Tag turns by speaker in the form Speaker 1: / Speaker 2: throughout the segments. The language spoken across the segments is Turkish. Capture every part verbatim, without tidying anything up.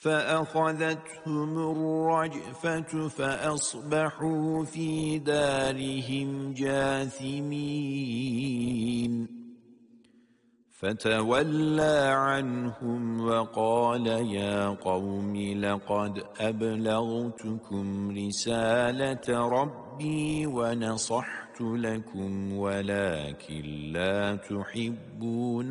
Speaker 1: فَأَخَذَتْهُمُ الرَّجْفَةُ فَأَصْبَحُوا فِي دَارِهِمْ جَاثِمِينَ فَتَوَلَّى عَنْهُمْ وَقَالَ يَا قَوْمِ لَقَدْ أَبْلَغْتُكُمْ رِسَالَةَ رَبِّي وَنَصَحْتُ لَكُمْ وَلَكِنْ لَا تُحِبُّونَ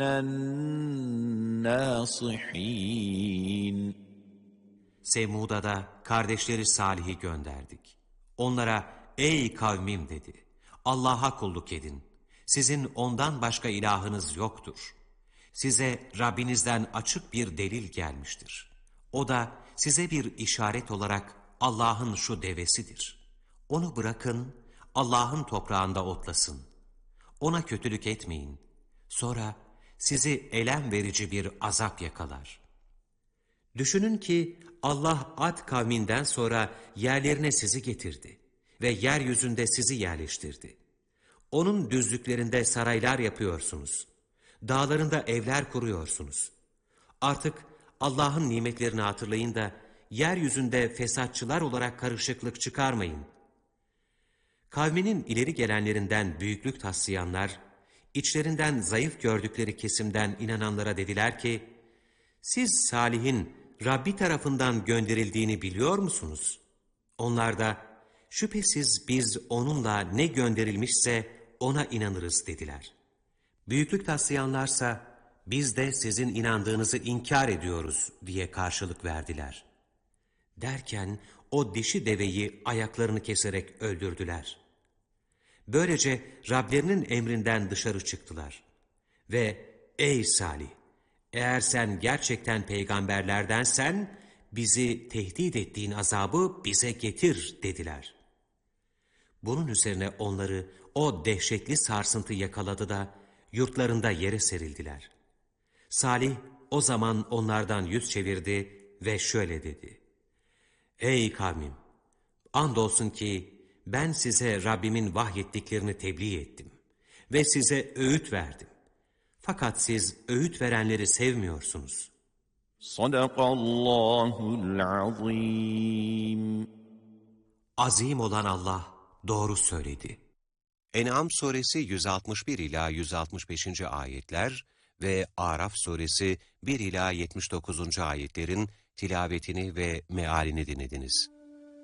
Speaker 1: النَّاصِحِينَ
Speaker 2: Semud'a da kardeşleri Salih'i gönderdik. Onlara, ey kavmim dedi, Allah'a kulluk edin. Sizin ondan başka ilahınız yoktur. Size Rabbinizden açık bir delil gelmiştir. O da size bir işaret olarak Allah'ın şu devesidir. Onu bırakın, Allah'ın toprağında otlasın. Ona kötülük etmeyin. Sonra sizi elem verici bir azap yakalar. Düşünün ki Allah Ad kavminden sonra yerlerine sizi getirdi ve yeryüzünde sizi yerleştirdi. Onun düzlüklerinde saraylar yapıyorsunuz. Dağlarında evler kuruyorsunuz. Artık Allah'ın nimetlerini hatırlayın da yeryüzünde fesatçılar olarak karışıklık çıkarmayın. Kavminin ileri gelenlerinden büyüklük taslayanlar, içlerinden zayıf gördükleri kesimden inananlara dediler ki, siz Salih'in Rabbi tarafından gönderildiğini biliyor musunuz? Onlar da, şüphesiz biz onunla ne gönderilmişse ona inanırız dediler. Büyüklük taslayanlarsa, biz de sizin inandığınızı inkar ediyoruz diye karşılık verdiler. Derken o dişi deveyi ayaklarını keserek öldürdüler. Böylece Rablerinin emrinden dışarı çıktılar. Ve ey Salih! Eğer sen gerçekten peygamberlerdensen, bizi tehdit ettiğin azabı bize getir dediler. Bunun üzerine onları o dehşetli sarsıntı yakaladı da yurtlarında yere serildiler. Salih o zaman onlardan yüz çevirdi ve şöyle dedi. Ey kavmim! Andolsun ki ben size Rabbimin vahyettiklerini tebliğ ettim ve size öğüt verdim. Fakat siz öğüt verenleri sevmiyorsunuz.
Speaker 1: Sadakallahul azim.
Speaker 2: Azim olan Allah doğru söyledi.
Speaker 3: En'am suresi yüz altmış bir ila yüz altmış beşinci ayetler ve Araf suresi bir ila yetmiş dokuzuncu ayetlerin tilavetini ve mealini dinlediniz.